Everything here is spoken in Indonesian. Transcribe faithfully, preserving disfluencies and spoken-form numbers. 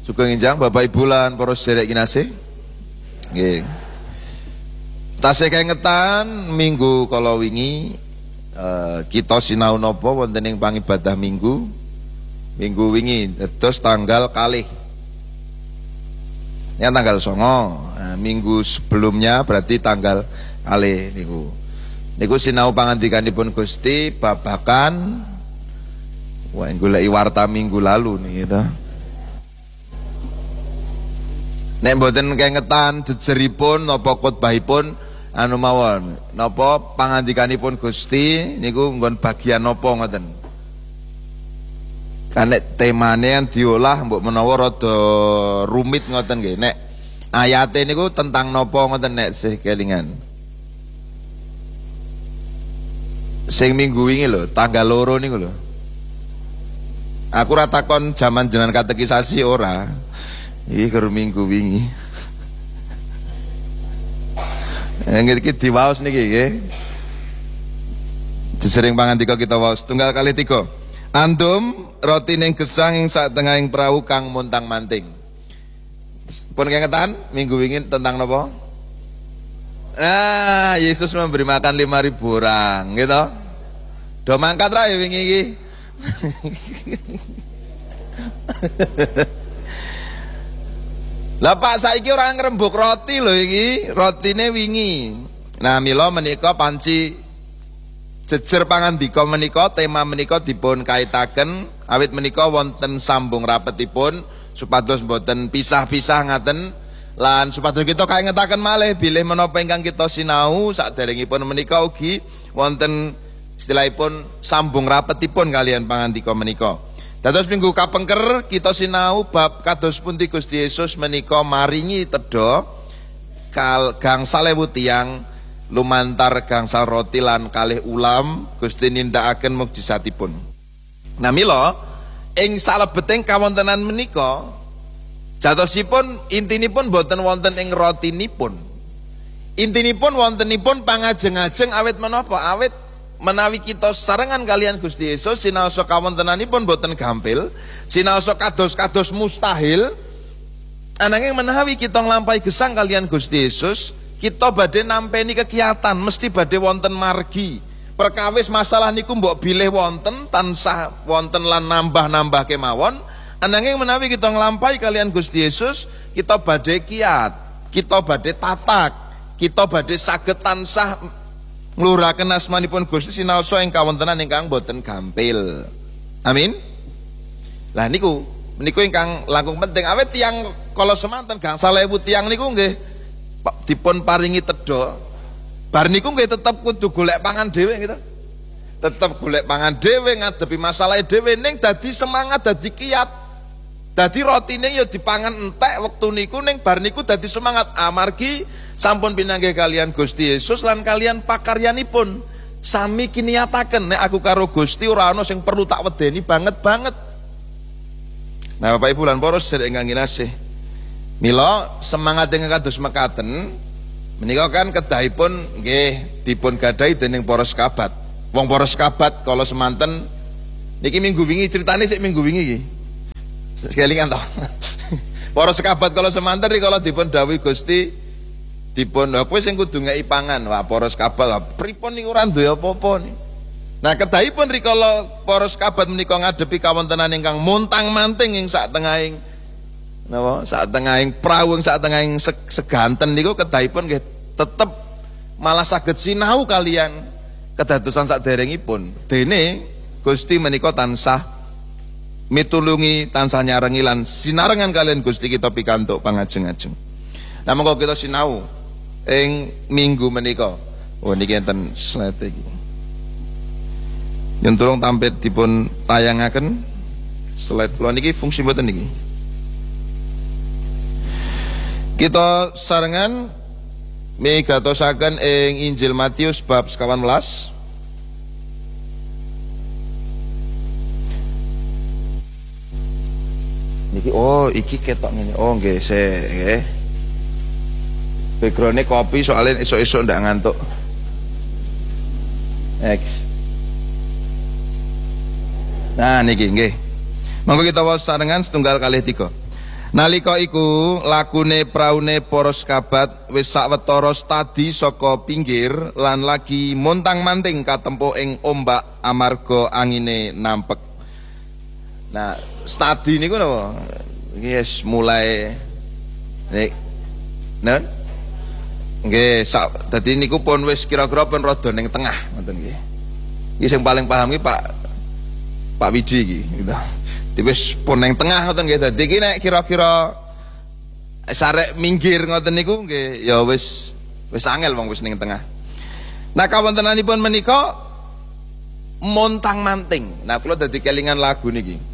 Sugeng enjang Bapak Ibu lan para sedherek kinasih. Nggih. Tasih kengetan minggu kala wingi eh, kita sinau napa wonten ing pangibadah minggu. Minggu wingi terus tanggal kalih. Ya tanggal songo. Nah, minggu sebelumnya berarti tanggal kalih niku. Niku sinau pangandikanipun Gusti babakan wah goleki warta minggu lalu nih gitu. Nek mboten kengetan jejeripun napa khotbahipun anu mawon, napa pangandikanipun Gusti niku nggon bagian napa ngoten. Kan nek temane yang diolah mbok menawa rada rumit ngoten nggih. Nek ayate niku tentang napa ngoten nek sih kelingan. Sing minggu wingi lho, tanggal loro niku lho. Aku ora takon jaman jenengan katekisasi ora. Iki keur minggu wingi. Yang iki diwaos niki nggih. Sering pangandika kita waos tunggal kali tiga. Antum roti ning gesang ing satengahing prau kang montang-manting. Pun kengetan minggu wingi tentang napa? Ah, Yesus memberi makan lima ribu orang, gitu. Do mangkat ra ya wingi iki. Lah Pak saiki ora ngrembug roti lho iki, rotine wingi. Nah mila menika panci jejer pangandika menika tema menika dipun kaitaken awit menika wonten sambung rapetipun supados mboten pisah-pisah ngaten lan supados kita kaingetaken malih bilih menapa ingkang kita sinau saderengipun menika ugi wonten istilahipun sambung rapetipun kalian pangandika menika. Dados minggu kapengker kita sinau bab kados pundi Gusti Yesus menika maringi tedha kal gangsal ewu tiyang lumantar gangsal roti lan kalih ulam Gusti nindakaken mukjizatipun. Nah mila ing salebeting kawontenan menika jatosipun intinipun boten wonten ing rotinipun. Intinipun wontenipun pangajeng-ajeng awit menapa? Awit menawi kita sarengan kalian Gusti Yesus sinaosa kawontenanipun boten gampil, sinaosa kados-kados mustahil, ananging menawi kita nglampahi gesang kalian Gusti Yesus, kita badhe nampeni kegiatan, mesti badhe wonten margi. Perkawis masalah niku mbok bilih wonten tansah wonten lan nambah-nambah kemawon, ananging menawi kita nglampahi kalian Gusti Yesus, kita badhe kiat, kita badhe tatak, kita badhe saged tansah ngluraken asmanipun Gusti sinaosa ing kawontenan ingkang boten gampil. Amin. Lah niku niku ingkang langkung penting awet tiyang kala semanten gangsal ewu tiyang niku nggih dipun paringi tedha. Bar niku nggih tetep kudu golek pangan dhewe gitu. Tetep golek pangan dhewe ngadepi masalah dhewe ning dadi semangat dadi kiat. Dadi rotine ya dipangan entek wektu niku ning bar niku dadi semangat amargi sampun pinanggih kalian Gusti Yesus lan kalian pakaryanipun sami kiniataken nek aku karo Gusti ora ana sing perlu tak wedeni banget-banget. Nah Bapak Ibu lan para sedherek ingkang kinasih, mila semangat ingkang kados mekaten menika kan kedahipun nggih dipun gadahi dening para sekabat. Wong para sekabat kala semanten niki minggu wingi critane sik minggu wingi iki. Sekelingan to. Para sekabat kala semanten iki kala dipun dawuhi Gusti dipun lha kowe sing kudu ngeki pangan. Wah para sekabat pripun niku ora duwe apa-apa nih. Nah kedahipun rikala para sekabat menika ngadepi kawontenan ingkang montang-manting ing sak tengahing napa sak tengahing prau ing sak tengahing seganten niku kedahipun nggih tetep malah saged sinau kalian kedadosan saderengipun. Dene Gusti menika tansah mitulungi tansah nyarengi lan sinarengan kalian Gusti kita pikantuk pangajeng-ajeng. Nah monggo kita sinau ing minggu menika. Oh niki enten slide iki. Yen tulung tampil dipun tayangaken slide kula niki fungsi mboten niki. Kita sarengan migatosaken ing Injil Matius bab sekawan welas. Niki oh iki ketok ngene. Oh nggih sik nggih. Backgroundnya kopi soalnya esok-esok ndak ngantuk. X. Nah niki nggih. Monggo kita waos sarengan setunggal kalih tiga. Nalika iku lagune praune para sekabat wis sawetara stadi saka pinggir lan lagi montang-manting katempo ing ombak amarga angine nampek. Nah, stadi niku napa? Yes, mulai nek nen nggih sak dadi niku pun wis kira-kira pun rada ning tengah ngoten nggih. Iki sing paling paham iki Pak Pak Widi iki gitu. Wis pun ning tengah ngoten nggih. Dadi iki nek kira-kira sarek minggir ngoten niku nggih ya wis wis angel wong wis ning tengah. Nah kawontenanipun menika montang-manting. Nah kula dadi kelingan lagu niki.